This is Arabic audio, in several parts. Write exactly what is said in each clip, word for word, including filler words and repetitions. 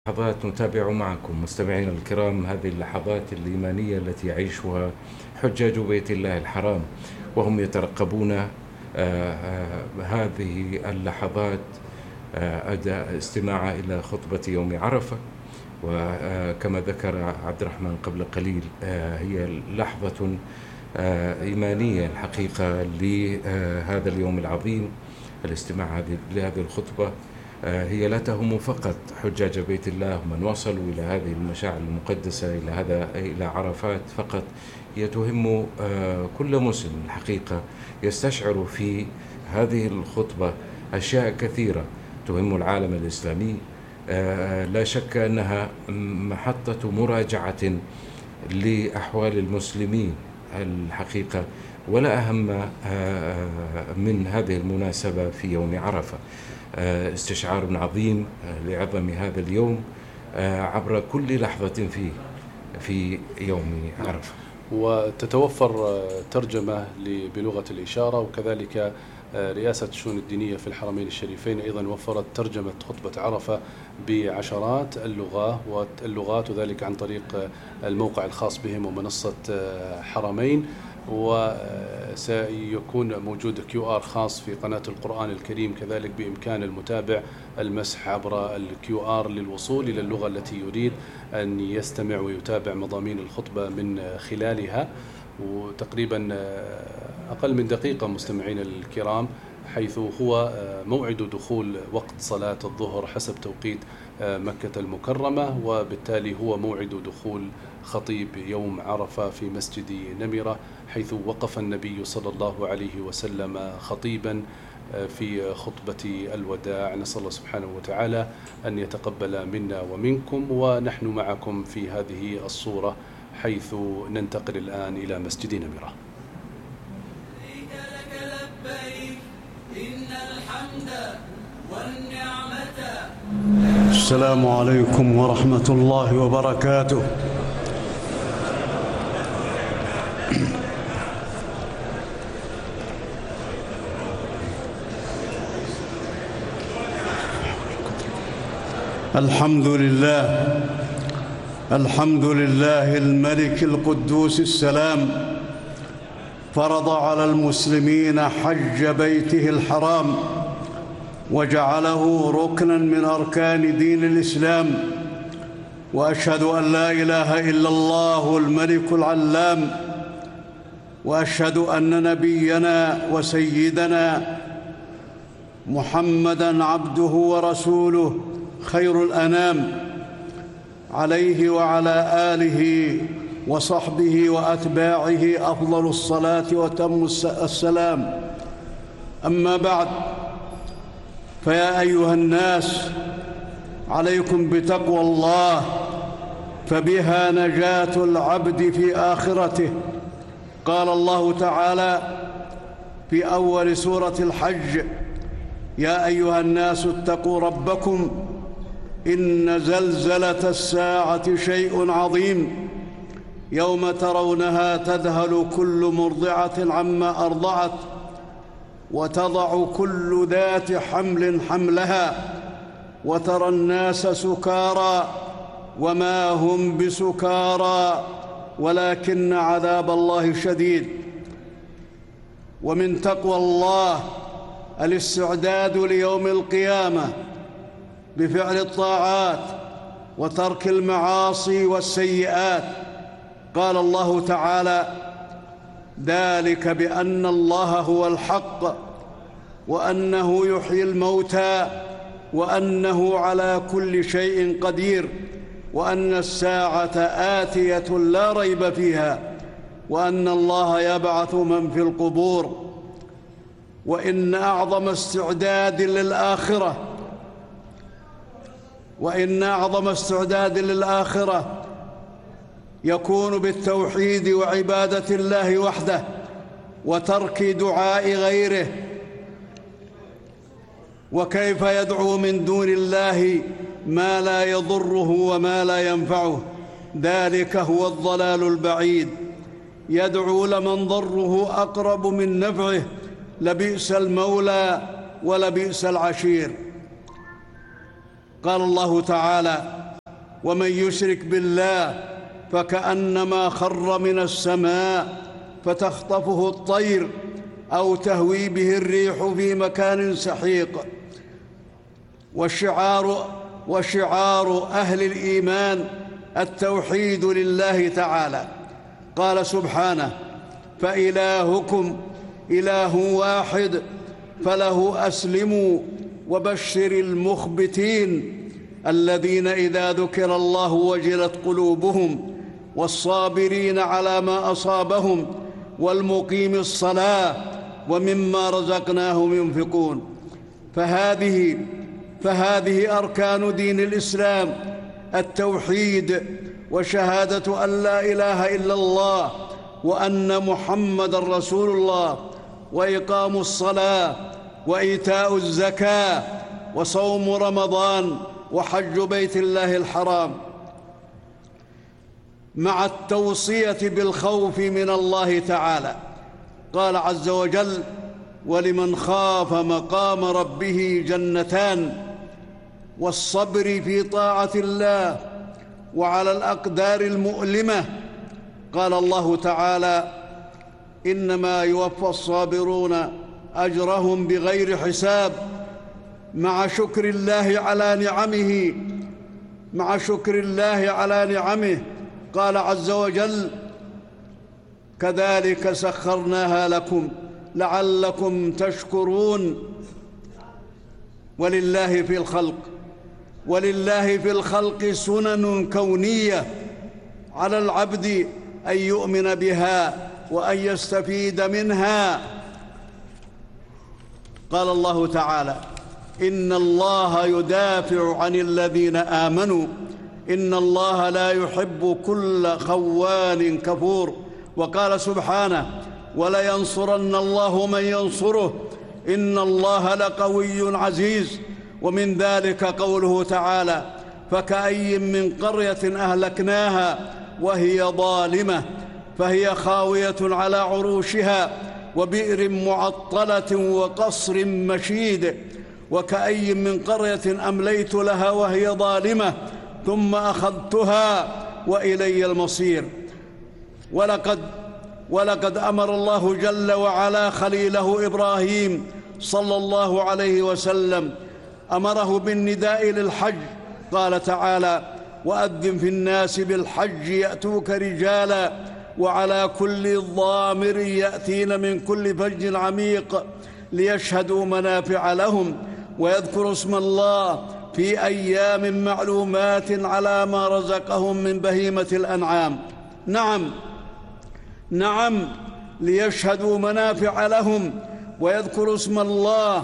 لحظات نتابع معكم مستمعينا الكرام هذه اللحظات الإيمانية التي يعيشها حجاج بيت الله الحرام، وهم يترقبون آه آه هذه اللحظات آه أداء استماع إلى خطبة يوم عرفة. وكما ذكر عبد الرحمن قبل قليل آه هي لحظة آه إيمانية الحقيقة لهذا اليوم العظيم. الاستماع لهذه الخطبة هي لا تهم فقط حجاج بيت الله ومن وصلوا إلى هذه المشاعر المقدسة إلى هذا إلى عرفات فقط، هي تهم كل مسلم الحقيقة يستشعر في هذه الخطبة أشياء كثيرة تهم العالم الإسلامي. لا شك أنها محطة مراجعة لأحوال المسلمين الحقيقة، ولا أهم من هذه المناسبة في يوم عرفة. استشعار عظيم لعظم هذا اليوم عبر كل لحظة فيه في يوم عرفة. وتتوفر ترجمة بلغة الإشارة، وكذلك رئاسة الشؤون الدينية في الحرمين الشريفين أيضا وفرت ترجمة خطبة عرفة بعشرات اللغات، وذلك عن طريق الموقع الخاص بهم ومنصة حرمين. وسيكون موجود كيو آر خاص في قناة القرآن الكريم، كذلك بإمكان المتابع المسح عبر الكيو آر للوصول إلى اللغة التي يريد أن يستمع ويتابع مضامين الخطبة من خلالها. وتقريبا أقل من دقيقة مستمعين الكرام، حيث هو موعد دخول وقت صلاة الظهر حسب توقيت مكة المكرمة، وبالتالي هو موعد دخول خطيب يوم عرفة في مسجد نمرة، حيث وقف النبي صلى الله عليه وسلم خطيبا في خطبة الوداع. نسأل الله سبحانه وتعالى أن يتقبل منا ومنكم، ونحن معكم في هذه الصورة حيث ننتقل الآن إلى مسجد نمرة. السلام عليكم ورحمة الله وبركاته. الحمد لله الحمد لله الملك القدوس السلام، فرض على المسلمين حج بيته الحرام وجعله ركنا من أركان دين الإسلام، وأشهد أن لا إله إلا الله الملك العلام، وأشهد أن نبينا وسيدنا محمدًا عبده ورسوله خير الأنام، عليه وعلى آله وصحبه وأتباعه أفضل الصلاة وتم السلام. أما بعد، فيا أيها الناس، عليكم بتقوى الله، فبها نجاة العبد في آخرته. قال الله تعالى في أول سورة الحج: يا أيها الناس اتقوا ربكم إن زلزلة الساعة شيء عظيم، يوم ترونها تذهل كل مرضعة عما أرضعت وتضع كل ذات حمل حملها وترى الناس سكارى وما هم بسكارى ولكن عذاب الله شديد. ومن تقوى الله الاستعداد ليوم القيامة بفعل الطاعات وترك المعاصي والسيئات. قال الله تعالى: ذلك بأن الله هو الحق وأنه يحيي الموتى وأنه على كل شيء قدير وأن الساعة آتية لا ريب فيها وأن الله يبعث من في القبور. وإن أعظم استعداد للآخرة وإن أعظم استعداد للآخرة يكون بالتوحيد وعبادة الله وحده وترك دعاء غيره. وكيف يدعو من دون الله ما لا يضره وما لا ينفعه؟ ذلك هو الضلال البعيد. يدعو لمن ضره أقرب من نفعه، لبئس المولى ولبئس العشير. قال الله تعالى: ومن يشرك بالله فكأنما خر من السماء فتخطفه الطير أو تهوي به الريح في مكان سحيق. والشعار وشعار أهل الإيمان التوحيد لله تعالى. قال سبحانه: فإلهكم إله واحد فله أسلموا وبشر المخبتين الذين إذا ذكر الله وجلت قلوبهم والصابرين على ما أصابهم والمقيم الصلاة ومما رزقناهم ينفقون. فهذه فهذه أركان دين الإسلام: التوحيد وشهادة أن لا إله إلا الله وأن محمدًا رسول الله، وإقام الصلاة وإيتاء الزكاة وصوم رمضان وحج بيت الله الحرام، مع التوصية بالخوف من الله تعالى. قال عز وجل: ولمن خاف مقام ربه جنتان، والصبر في طاعة الله وعلى الأقدار المؤلمة. قال الله تعالى: إنما يوفى الصابرون أجرهم بغير حساب، مع شكر الله على نعمه مع شكر الله على نعمه. قال عز وجل: كذلك سخرناها لكم لعلكم تشكرون. ولله في الخلق ولله في الخلق سنن كونية على العبد أن يؤمن بها وأن يستفيد منها. قال الله تعالى: إن الله يدافع عن الذين آمنوا إن الله لا يحب كل خوان كفور. وقال سبحانه: ولينصرن الله من ينصره إن الله لقوي عزيز. ومن ذلك قوله تعالى: فكأي من قرية أهلكناها وهي ظالمة فهي خاوية على عروشها وبئر معطلة وقصر مشيد، وكأي من قرية أمليت لها وهي ظالمة ثم أخذتها وإلي المصير. ولقد ولقد أمر الله جل وعلا خليله إبراهيم صلى الله عليه وسلم، أمره بالنداء للحج. قال تعالى: وأذن في الناس بالحج يأتوك رجالا وعلى كل ضامر يأتين من كل فج عميق ليشهدوا منافع لهم ويذكروا اسم الله في أيام معلومات على ما رزقهم من بهيمة الأنعام. نعم نعم ليشهدوا منافع لهم ويذكروا اسم الله.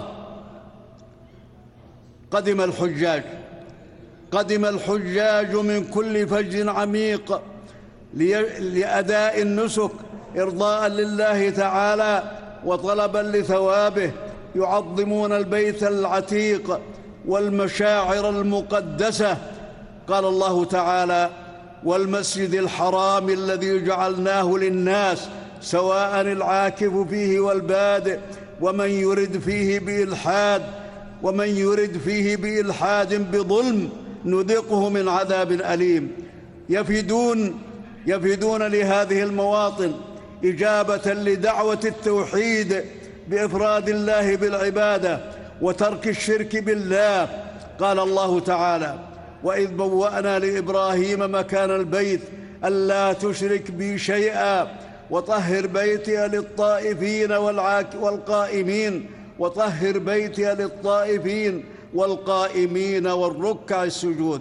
قدم الحجاج قدم الحجاج من كل فج عميق لأداء النسك إرضاء لله تعالى وطلبا لثوابه، يعظمون البيت العتيق والمشاعر المقدسة. قال الله تعالى: والمسجد الحرام الذي جعلناه للناس سواء العاكف فيه والبادئ ومن يرد فيه بإلحاد ومن يرد فيه بإلحاد بظلم نذقه من عذاب أليم. يفدون يفدون لهذه المواطن إجابة لدعوة التوحيد بإفراد الله بالعبادة وترك الشرك بالله. قال الله تعالى: وإذ بوأنا لإبراهيم مكان البيت ألا تشرك بي شيئا وطهر بيتي للطائفين والقائمين وطهر بيتي للطائفين والقائمين والركع السجود.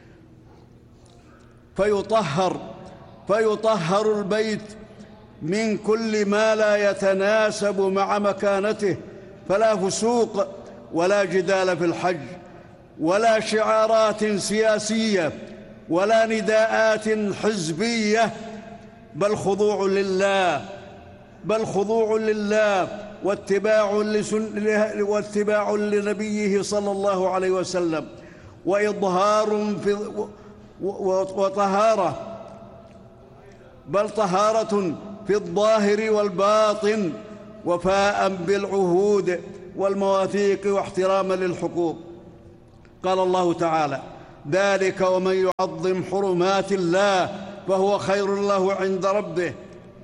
فيطهر فيطهر البيت من كل ما لا يتناسب مع مكانته، فلا فسوق ولا جدال في الحج ولا شعارات سياسية ولا نداءات حزبية، بل خضوع لله بل خضوع لله واتباع لسن واتباع لنبيه صلى الله عليه وسلم، وإظهار في وطهارة بل طهارة في الظاهر والباطن، وفاء بالعهود والمواثيق واحتراما للحقوق. قال الله تعالى: ذلك ومن يعظم حرمات الله فهو خير له عند ربه.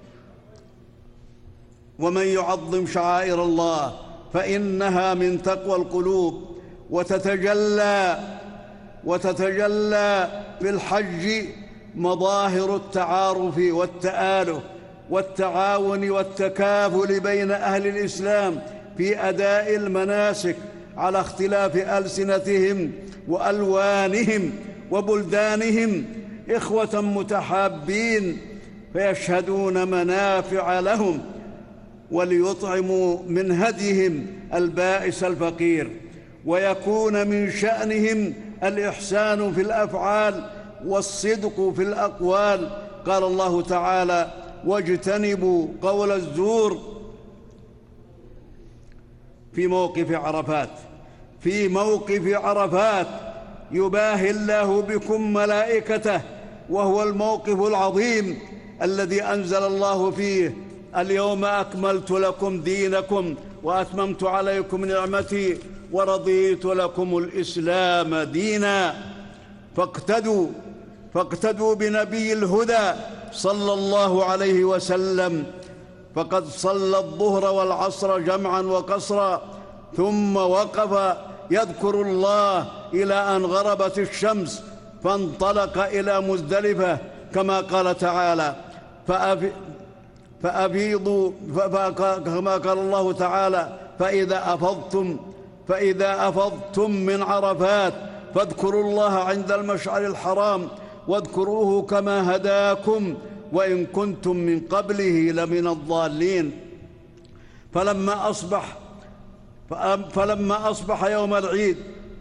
ومن يعظم شعائر الله فإنها من تقوى القلوب، وتتجلى وتتجلى في الحج مظاهر التعارف والتآلف والتعاون والتكافل بين أهل الإسلام في أداء المناسك على اختلاف ألسنتهم وألوانهم وبلدانهم، إخوة متحابين فيشهدون منافع لهم وليطعموا من هديهم البائس الفقير، ويكون من شأنهم الإحسان في الأفعال والصدق في الأقوال. قال الله تعالى: واجتنبوا قول الزور في موقف عرفات. في موقف عرفات يباهي الله بكم ملائكته، وهو الموقف العظيم الذي أنزل الله فيه: اليوم أكملت لكم دينكم وأتممت عليكم نعمتي ورضيت لكم الإسلام دينا. فاقتدوا فاقتدوا بنبي الهدى صلى الله عليه وسلم، فقد صلى الظهر والعصر جمعا وقصرا، ثم وقف يذكر الله إلى أن غربت الشمس، فانطلق إلى مزدلفة كما قال تعالى: فأفيضوا كما قال الله تعالى: فإذا أفضتم فإذا أفضتم من عرفات فاذكروا الله عند المشعر الحرام واذكروه كما هداكم وإن كنتم من قبله لمن الضالين. فلما أصبح فلما أصبح يوم العيد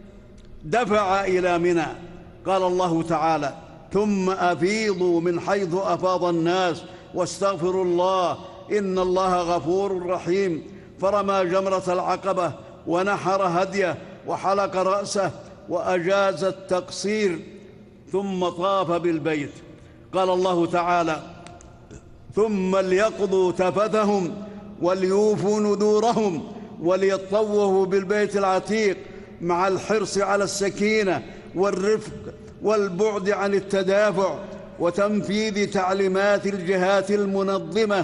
دفع إلى منى. قال الله تعالى: ثم أفيضوا من حيث أفاض الناس واستغفروا الله إن الله غفور رحيم. فرمى جمرة العقبة ونحر هديه وحلق رأسه وأجاز التقصير، ثم طاف بالبيت. قال الله تعالى: ثم ليقضوا تفثهم وليوفوا نذورهم وليطوفوا بالبيت العتيق، مع الحرص على السكينة والرفق والبعد عن التدافع وتنفيذ تعليمات الجهات المنظمة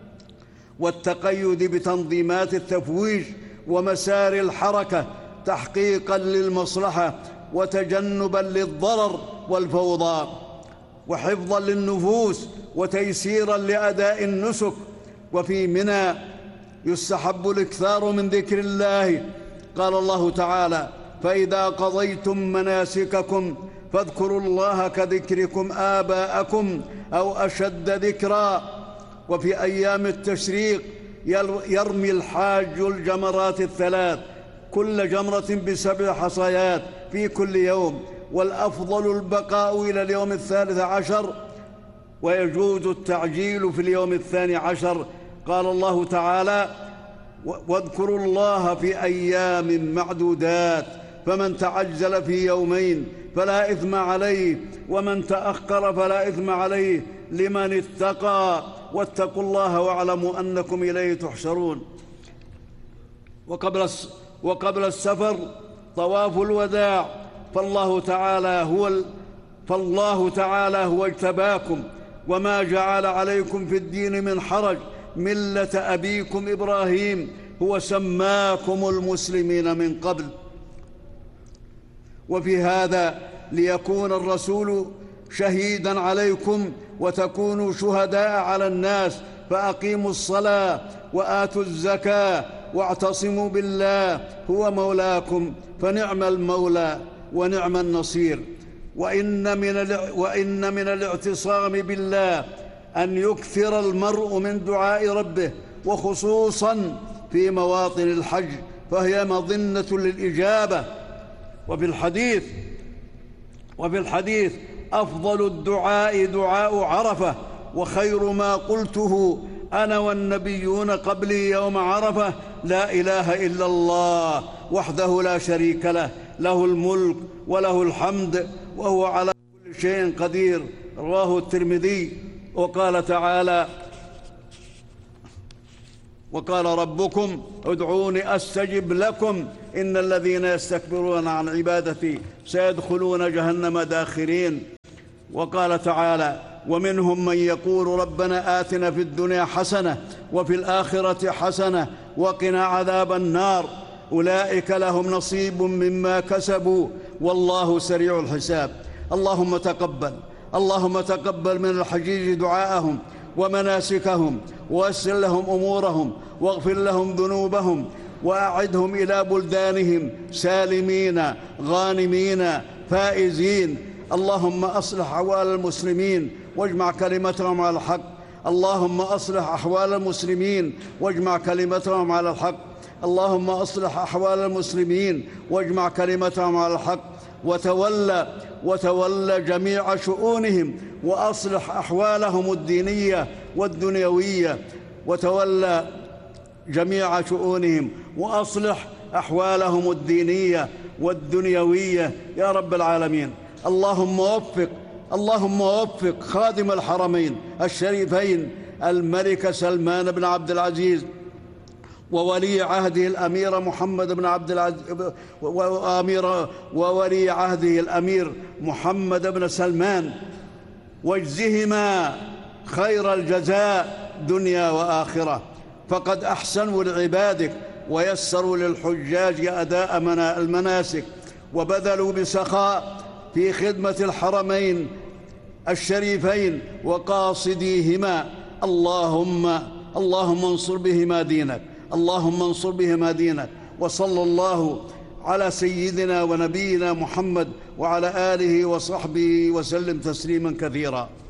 والتقيد بتنظيمات التفويج ومسار الحركة تحقيقاً للمصلحة وتجنباً للضرر والفوضى، وحفظاً للنفوس وتيسيراً لأداء النسك. وفي منى يستحب الإكثار من ذكر الله. قال الله تعالى: فإذا قضيتم مناسككم فاذكروا الله كذكركم آباءكم أو أشد ذكرا. وفي أيام التشريق يرمي الحاج الجمرات الثلاث، كل جمرة بسبع حصيات في كل يوم، والأفضل البقاء إلى اليوم الثالث عشر، ويجوز التعجيل في اليوم الثاني عشر. قال الله تعالى: واذكروا الله في أيام معدودات، فمن تعجل في يومين فلا إثم عليه، ومن تأخر فلا إثم عليه، لمن اتقى. واتقوا الله واعلموا أنكم إليه تحشرون. وقبل وقبل السفر طواف الوداع، فالله تعالى هو فالله تعالى هو اجتباكم وما جعل عليكم في الدين من حرج، ملة أبيكم إبراهيم هو سماكم المسلمين من قبل. وفي هذا ليكون الرسول شهيدا عليكم وتكونوا شهداء على الناس، فأقيموا الصلاة وآتوا الزكاة واعتصموا بالله هو مولاكم، فنعم المولى ونعم النصير. وإن من, وإن من الاعتصام بالله أن يكثر المرء من دعاء ربه، وخصوصا في مواطن الحج، فهي مظنة للإجابة. وفي الحديث وفي الحديث أفضل الدعاء دعاء عرفة، وخير ما قلته أنا والنبيون قبلي يوم عرفة: لا إله إلا الله وحده لا شريك له، له الملك وله الحمد وهو على كل شيء قدير. رواه الترمذي. وقال تعالى: وقال ربكم ادعوني أستجب لكم. إن الذين يستكبرون عن عبادتي سيدخلون جهنم داخرين. وقال تعالى: ومنهم من يقول ربنا آتنا في الدنيا حسنة وفي الآخرة حسنة وقنا عذاب النار أولئك لهم نصيب مما كسبوا والله سريع الحساب. اللهم تقبل اللهم تقبل من الحجيج دعاءهم ومناسكهم، ويسر لهم أمورهم، واغفر لهم ذنوبهم، وأعدهم إلى بلدانهم سالمين غانمين فائزين. اللهم أصلح أحوال المسلمين واجمع كلمتهم على الحق. اللهم أصلح أحوال المسلمين واجمع كلمتهم على الحق. اللهم أصلح أحوال المسلمين واجمع كلمتهم على الحق. وتولى وتولى جميع شؤونهم وأصلح أحوالهم الدينية والدنيوية. وتولى جميع شؤونهم وأصلح أحوالهم الدينية والدنيوية يا رب العالمين. اللهم وفق اللهم وفق خادم الحرمين الشريفين الملك سلمان بن عبد العزيز وولي عهده الأمير محمد بن عبد العزيز وأمير وولي عهده الأمير محمد بن سلمان، واجزهما خير الجزاء دنيا وآخرة، فقد أحسنوا لعبادك ويسروا للحجاج أداء المناسك، وبذلوا بسخاء في خدمة الحرمين الشريفين وقاصديهما. اللهم اللهم انصر بهما دينك اللهم انصر بهما دينك. وصلى الله على سيدنا ونبينا محمد وعلى آله وصحبه وسلم تسليما كثيرا.